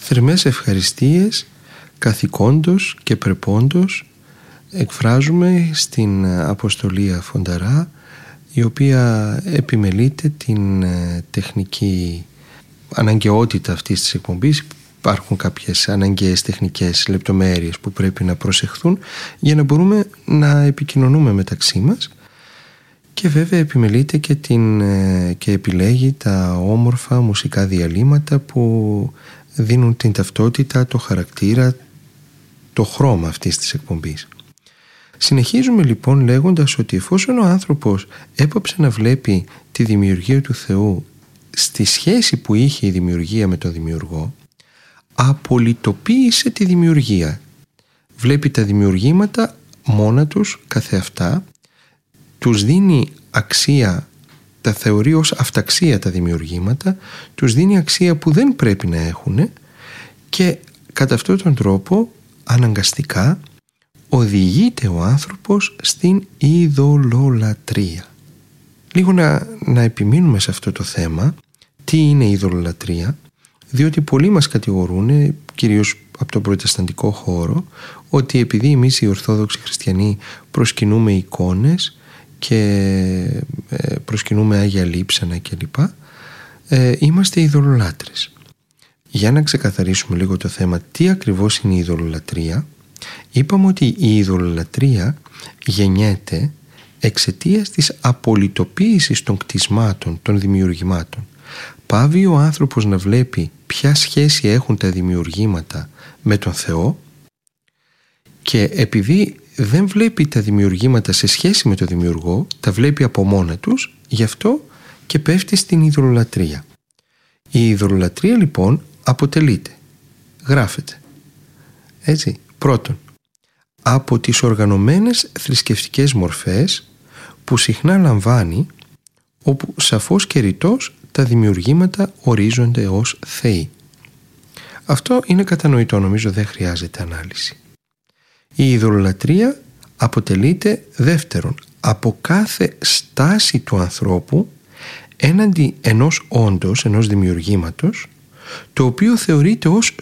θερμές ευχαριστίες καθηκόντος και πρεπόντος εκφράζουμε στην αποστολή Φονταρά, η οποία επιμελείται την τεχνική αναγκαιότητα αυτής της εκπομπής. Υπάρχουν κάποιες αναγκαίες τεχνικές λεπτομέρειες που πρέπει να προσεχθούν για να μπορούμε να επικοινωνούμε μεταξύ μας, και βέβαια επιμελείται και επιλέγει τα όμορφα μουσικά διαλύματα που δίνουν την ταυτότητα, το χαρακτήρα, το χρώμα αυτής της εκπομπής. Συνεχίζουμε λοιπόν λέγοντας ότι εφόσον ο άνθρωπος έπαψε να βλέπει τη δημιουργία του Θεού στη σχέση που είχε η δημιουργία με τον δημιουργό, απολυτοποίησε τη δημιουργία. Βλέπει τα δημιουργήματα μόνα τους καθεαυτά, τους δίνει αξία, τα θεωρεί ως αυταξία τα δημιουργήματα, τους δίνει αξία που δεν πρέπει να έχουν, και κατά αυτόν τον τρόπο αναγκαστικά οδηγείται ο άνθρωπος στην ειδωλολατρία. Λίγο να επιμείνουμε σε αυτό το θέμα. Τι είναι η ειδωλολατρία? Διότι πολλοί μας κατηγορούν, κυρίως από τον προτεσταντικό χώρο, ότι επειδή εμείς οι Ορθόδοξοι Χριστιανοί προσκυνούμε εικόνες και προσκυνούμε Άγια Λείψανα κλπ, είμαστε ειδωλολάτρες. Για να ξεκαθαρίσουμε λίγο το θέμα, τι ακριβώς είναι η ειδωλολατρία, είπαμε ότι η ειδωλολατρία γεννιέται εξαιτίας της απολυτοποίησης των κτισμάτων, των δημιουργημάτων. Πάβει ο άνθρωπος να βλέπει ποια σχέση έχουν τα δημιουργήματα με τον Θεό, και επειδή δεν βλέπει τα δημιουργήματα σε σχέση με τον δημιουργό, τα βλέπει από μόνα τους, γι' αυτό και πέφτει στην ειδωλολατρία. Η ειδωλολατρία λοιπόν γράφεται έτσι: πρώτον, από τις οργανωμένες θρησκευτικές μορφές που συχνά λαμβάνει, όπου σαφώς και ρητός τα δημιουργήματα ορίζονται ως θεοί. Αυτό είναι κατανοητό, νομίζω δεν χρειάζεται ανάλυση. Η ειδωλολατρία αποτελείται δεύτερον από κάθε στάση του ανθρώπου έναντι ενός όντος, ενός δημιουργήματος, το οποίο θεωρείται ως